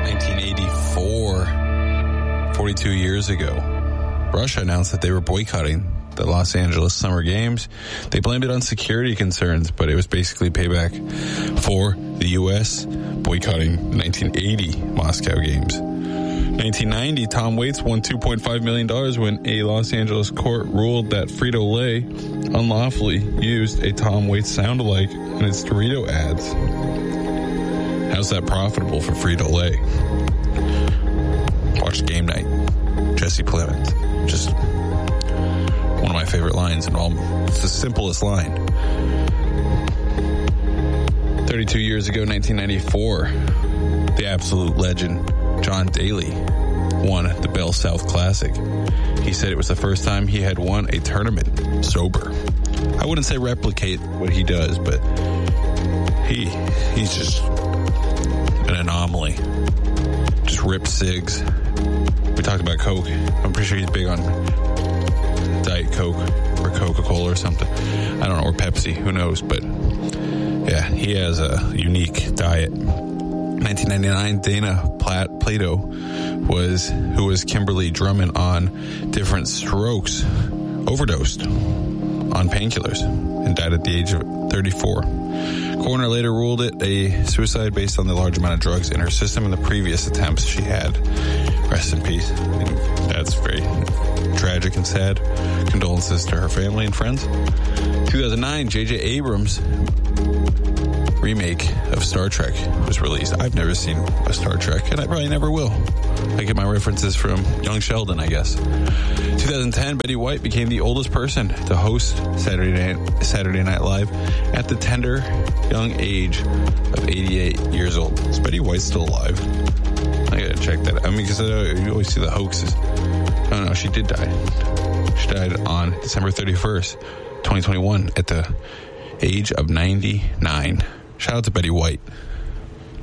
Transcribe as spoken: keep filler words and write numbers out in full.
nineteen eighty-four, forty-two years ago, Russia announced that they were boycotting the Los Angeles Summer Games. They blamed it on security concerns, but it was basically payback for the U S boycotting the nineteen eighty Moscow Games. nineteen ninety, Tom Waits won two point five million dollars when a Los Angeles court ruled that Frito-Lay unlawfully used a Tom Waits sound-alike in its Dorito ads. How's that profitable for Frito-Lay? Watch Game Night. Jesse Plemons. Just one of my favorite lines in all. It's the simplest line. thirty-two years ago, nineteen ninety-four, the absolute legend, John Daly, won the Bell South Classic. He said it was the first time he had won a tournament sober. I wouldn't say replicate what he does, but he he's just an anomaly. Just rips cigs. We talked about Coke. I'm pretty sure he's big on Diet Coke or Coca-Cola or something. I don't know, or Pepsi. Who knows? But yeah, he has a unique diet. nineteen ninety-nine, Dana Platt Plato was, who was Kimberly Drummond on different strokes, overdosed on painkillers and died at the age of thirty-four. Coroner later ruled it a suicide based on the large amount of drugs in her system and the previous attempts she had. Rest in peace. And that's very tragic and sad. Condolences to her family and friends. two thousand nine, J J Abrams' remake of Star Trek was released. I've never seen a Star Trek, and I probably never will. I get my references from Young Sheldon, I guess. two thousand ten, Betty White became the oldest person to host Saturday Night, Saturday Night Live at the tender young age of eighty-eight years old. Is Betty White still alive? I gotta check that out. I mean, because uh, you always see the hoaxes. Oh no, she did die. She died on December thirty-first, twenty twenty-one at the age of ninety-nine. Shout out to Betty White.